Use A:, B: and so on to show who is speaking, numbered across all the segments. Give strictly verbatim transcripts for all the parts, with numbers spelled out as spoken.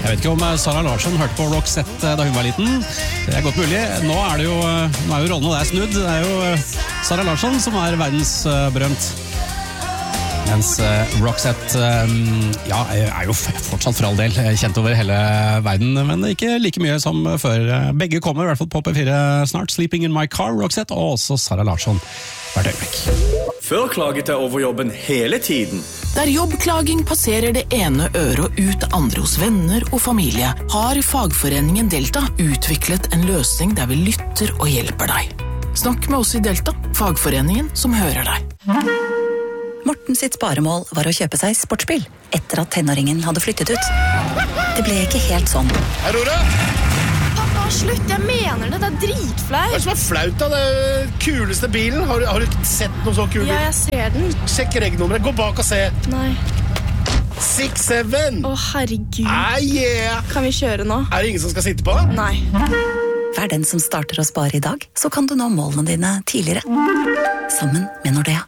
A: Jeg vet ikke om Sara Larsson hørte på Roxette da hun var liten. Det er godt mulig. Nå er det jo, nå er jo rollene der snudd. Det er jo Sara Larsson som er verdensberømt. Mens Roxette ja, er jo fortsatt for all del kjent over hele verden, men ikke like mye som før. Begge kommer i hvert fall på P fire snart. Sleeping in my car, Roxette, og også Sara Larsson hvert øyeblikk.
B: Før klaget jeg over jobben hele tiden.
C: Der jobbklaging passerer det ene øret ut andre hos venner og familie, har fagforeningen Delta utviklet en løsning der vi lytter og hjelper deg. Snakk med oss i Delta, fagforeningen som hører deg.
D: Morten sitt sparemål var å kjøpe seg sportsbil, etter at tenåringen hadde flyttet ut. Det ble ikke helt sånn.
E: Aurora!
F: Pappa, slutt, jeg mener det, det er dritflaut.
E: Hva er det som er flaut da? Det er kuleste bilen. Har du, har du sett noe så kul bil?
F: Ja, jeg ser den.
E: Sjekk regnummeret, gå bak og se.
F: Nei.
E: seks syv.
F: Å, herregud.
E: Ah, yeah.
F: Kan vi kjøre nå?
E: Er det ingen som skal sitte på?
F: Nei.
D: Vær den som starter å spare i dag, så kan du nå målene dine tidligere. Sammen med Nordea.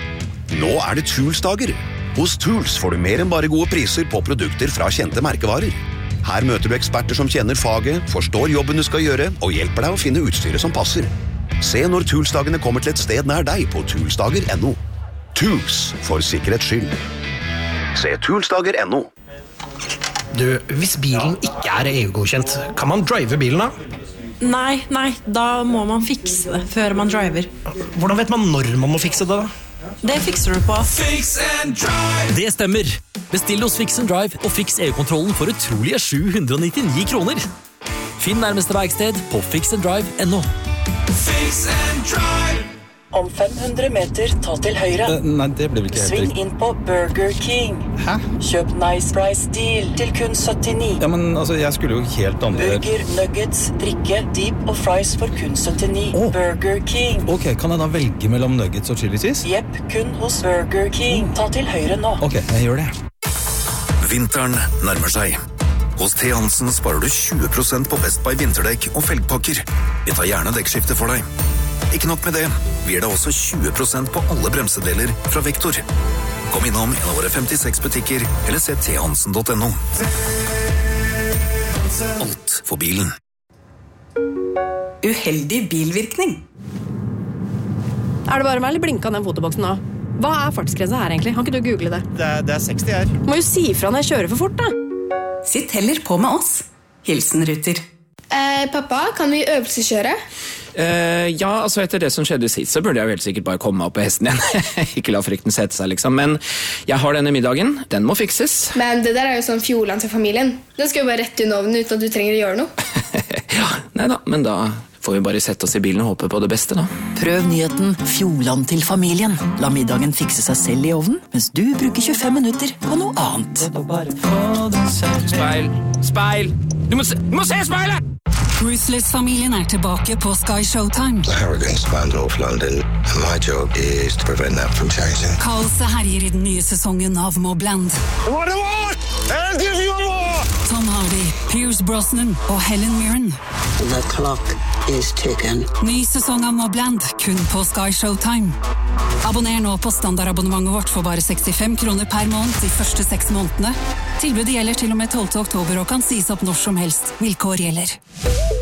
G: Nå er det Tools-dager. Hos Tools får du mer enn bare gode priser på produkter fra kjente merkevarer. Her møter du eksperter som kjenner faget, forstår jobben du skal gjøre, og hjelper deg å finne utstyret som passer. Se når Tools-dagene kommer til et sted nær deg på toolsdager punktum no. Tools, for sikkerhets skyld. Se toolsdager punktum no.
H: Du, hvis bilen ikke er E U-godkjent, kan man drive bilen da?
I: Nei, nei, da må man fikse det før man driver.
H: Hvordan vet man når man må fikse det da?
I: Det fikser du på
J: Fix and Drive. Det stemmer. Bestill hos Fix and Drive og fiks E U-kontrollen for utrolige sju hundre nittini kroner. Finn nærmeste verksted på fix and drive punktum no.
C: Fix and Drive. Om fem hundre meter, ta til høyre.
K: Uh, nei, det blir vel ikke helt
C: Sving
K: riktig.
C: inn på Burger King.
K: Hæ?
C: Kjøp Nice Price Deal til kun syttini.
K: Ja, men altså, jeg skulle jo helt andre...
C: Burger, nuggets, drikke, dip og fries for kun syttini.
K: Oh.
C: Burger King.
K: Ok, kan jeg da velge mellom nuggets og chili cheese?
C: Jepp, kun hos Burger King. Ta til høyre nå.
K: Ok, jeg gjør det.
L: Vinteren nærmer seg. Hos T. Hansen sparer du tjue prosent på Best Buy vinterdekk og felgpakker. Vi tar gjerne dekkskifte for deg. Ikke nok med det, vi gir deg også tjue prosent på alle bremsedeler fra Vektor. Kom innom en av våre femtiseks butikker, eller se t hansen punktum no. Alt for bilen.
M: Uheldig bilvirkning.
N: Er det bare meg, eller blinka den fotoboksen nå? Hva er fartsgrensa her egentlig? Kan ikke du google det?
O: Det er, det er seksti her.
N: Du må jo si fra når jeg kjører for fort, da.
M: Sitt heller på med oss. Hilsen Ruter.
F: Eh, pappa, kan vi øvelseskjøre?
P: Uh, ja, altså etter det som skjedde sist, så burde jeg vel sikkert bare komme meg opp på hesten igjen. Ikke la frykten sette seg, liksom. Men jeg har denne middagen. Den må fikses.
F: Men det der er jo sånn fjordland til familien. Den skal jo bare rett unna ovnen uten at du trenger å gjøre noe.
P: Ja, neida, men da får vi bare sette oss i bilen og håpe på det beste, da.
C: Prøv nyheten Fjordland til familien. La middagen fikse seg selv i ovnen, mens du bruker tjuefem minutter på noe annet.
P: Speil, speil. Du må se, du må se speilet!
Q: Ruthless-familien er tilbake på Sky Showtime.
R: The arrogance of North London, and my job is to prevent that from changing.
Q: Kaoset herjer i den nye sesongen av Mobland.
E: What do you want? I'll give you more!
Q: Tom Hardy, Pierce Brosnan og Helen Mirren.
S: The clock is ticking.
Q: Ny sesong av Mobland, kun på Sky Showtime. Abonner nå på standardabonnementet vårt for bare sekstifem kroner per måned de første seks månedene. Tilbudet gjelder til og med tolvte oktober og kan sies opp når som helst. Vilkår gjelder.